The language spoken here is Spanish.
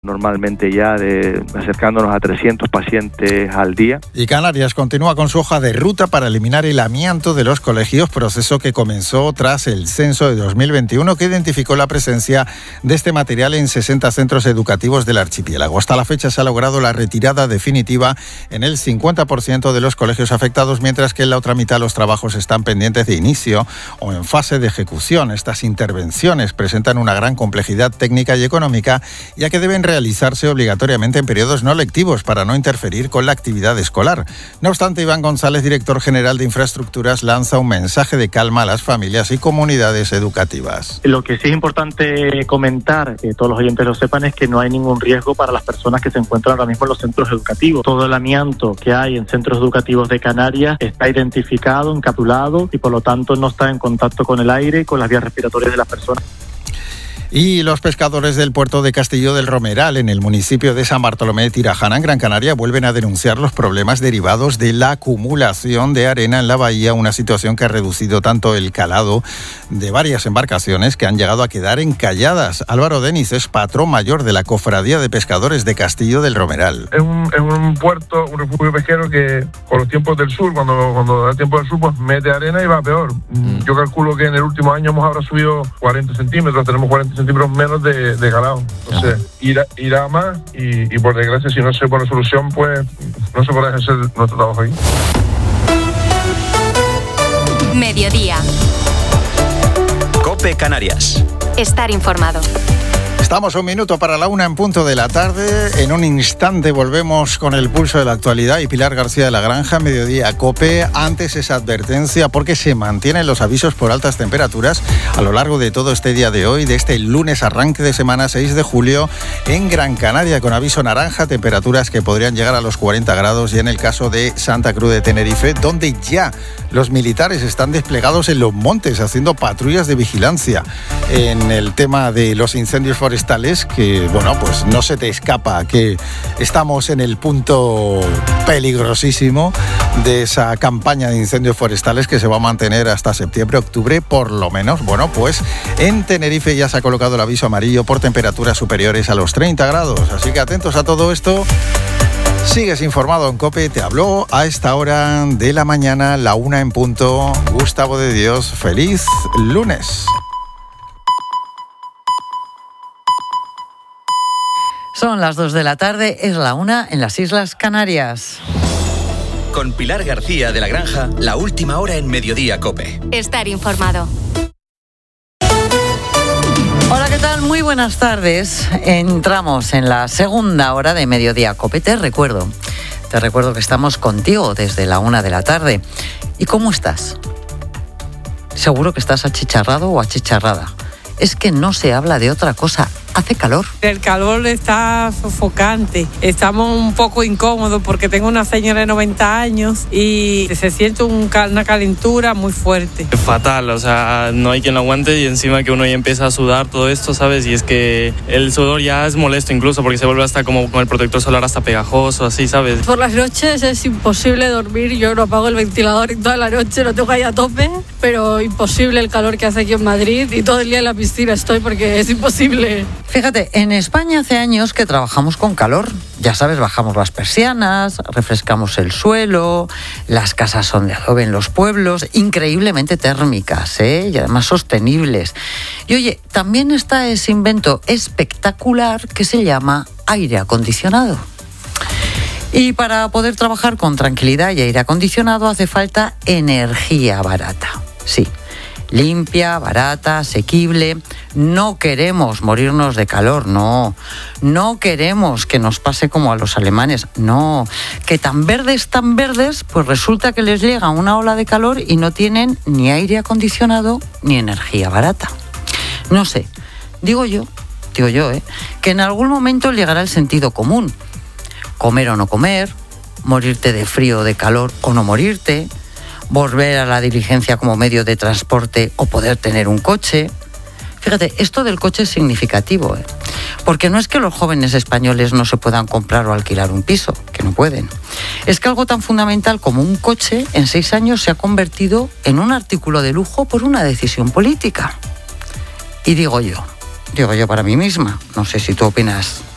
normalmente ya acercándonos a 300 pacientes al día. Y Canarias continúa con su hoja de ruta para eliminar el amianto de los colegios, proceso que comenzó tras el censo de 2021 que identificó la presencia de este material en 60 centros educativos del archipiélago. Hasta la fecha se ha logrado la retirada definitiva en el 50% de los colegios afectados, mientras que en la otra mitad los trabajos están pendientes de inicio o en fase de ejecución. Estas intervenciones presentan una gran complejidad técnica y económica, ya que deben realizarse obligatoriamente en periodos no lectivos para no interferir con la actividad escolar. No obstante, Iván González, director general de Infraestructuras, lanza un mensaje de calma a las familias y comunidades educativas. Lo que sí es importante comentar, que todos los oyentes lo sepan, es que no hay ningún riesgo para las personas que se encuentran ahora mismo en los centros educativos. Todo el amianto que hay en centros educativos de Canarias está identificado, encapsulado y por lo tanto no está en contacto con el aire y con las vías respiratorias de las personas. Y los pescadores del puerto de Castillo del Romeral, en el municipio de San Bartolomé de Tirajana, en Gran Canaria, vuelven a denunciar los problemas derivados de la acumulación de arena en la bahía, una situación que ha reducido tanto el calado de varias embarcaciones que han llegado a quedar encalladas. Álvaro Denis es patrón mayor de la Cofradía de Pescadores de Castillo del Romeral. Es un puerto, un refugio pesquero que con los tiempos del sur, cuando da el tiempo del sur, pues mete arena y va peor. Yo calculo que en el último año hemos ahora subido 40 centímetros, tenemos 40 centímetros menos de calado. Entonces, irá más y por desgracia, si no se pone solución, pues no se podrá ejercer nuestro trabajo ahí. Mediodía. COPE Canarias. Estar informado. Estamos un minuto para la 1 en punto de la tarde. En un instante volvemos con el pulso de la actualidad y Pilar García de la Granja, Mediodía COPE. Antes esa advertencia porque se mantienen los avisos por altas temperaturas a lo largo de todo este día de hoy, de este lunes arranque de semana 6 de julio en Gran Canaria, con aviso naranja, temperaturas que podrían llegar a los 40 grados, y en el caso de Santa Cruz de Tenerife, donde ya los militares están desplegados en los montes haciendo patrullas de vigilancia en el tema de los incendios forestales, que bueno, pues no se te escapa que estamos en el punto peligrosísimo de esa campaña de incendios forestales que se va a mantener hasta septiembre, octubre, por lo menos. Bueno, pues en Tenerife ya se ha colocado el aviso amarillo por temperaturas superiores a los 30 grados, así que atentos a todo esto. Sigues informado en COPE, te habló a esta hora de la mañana, la 1 en punto, Gustavo de Dios. Feliz lunes. Son las 2 de la tarde, es la 1 en las Islas Canarias. Con Pilar García de la Granja, la última hora en Mediodía COPE. Estar informado. Hola, ¿qué tal? Muy buenas tardes. Entramos en la segunda hora de Mediodía COPE. Te recuerdo que estamos contigo desde la 1 de la tarde. ¿Y cómo estás? Seguro que estás achicharrado o achicharrada. Es que no se habla de otra cosa. Hace calor. El calor está sofocante. Estamos un poco incómodos porque tengo una señora de 90 años y se siente una calentura muy fuerte. Es fatal, o sea, no hay quien lo aguante y encima que uno ya empieza a sudar todo esto, ¿sabes? Y es que el sudor ya es molesto incluso porque se vuelve hasta como con el protector solar hasta pegajoso, así, ¿sabes? Por las noches es imposible dormir. Yo no apago el ventilador y toda la noche lo tengo ahí a tope, pero imposible el calor que hace aquí en Madrid y todo el día en la piscina estoy porque es imposible. Fíjate, en España hace años que trabajamos con calor. Ya sabes, bajamos las persianas, refrescamos el suelo, las casas son de adobe en los pueblos, increíblemente térmicas, y además sostenibles. Y oye, también está ese invento espectacular que se llama aire acondicionado. Y para poder trabajar con tranquilidad y aire acondicionado hace falta energía barata. Sí. Limpia, barata, asequible. No queremos morirnos de calor, no. No queremos que nos pase como a los alemanes, no. Que tan verdes, pues resulta que les llega una ola de calor y no tienen ni aire acondicionado ni energía barata. No sé, digo yo, que en algún momento llegará el sentido común. Comer o no comer, morirte de frío o de calor o no morirte, volver a la diligencia como medio de transporte o poder tener un coche. Fíjate, esto del coche es significativo, porque no es que los jóvenes españoles no se puedan comprar o alquilar un piso, que no pueden. Es que algo tan fundamental como un coche en 6 años se ha convertido en un artículo de lujo por una decisión política. Y digo yo para mí misma, no sé si tú opinas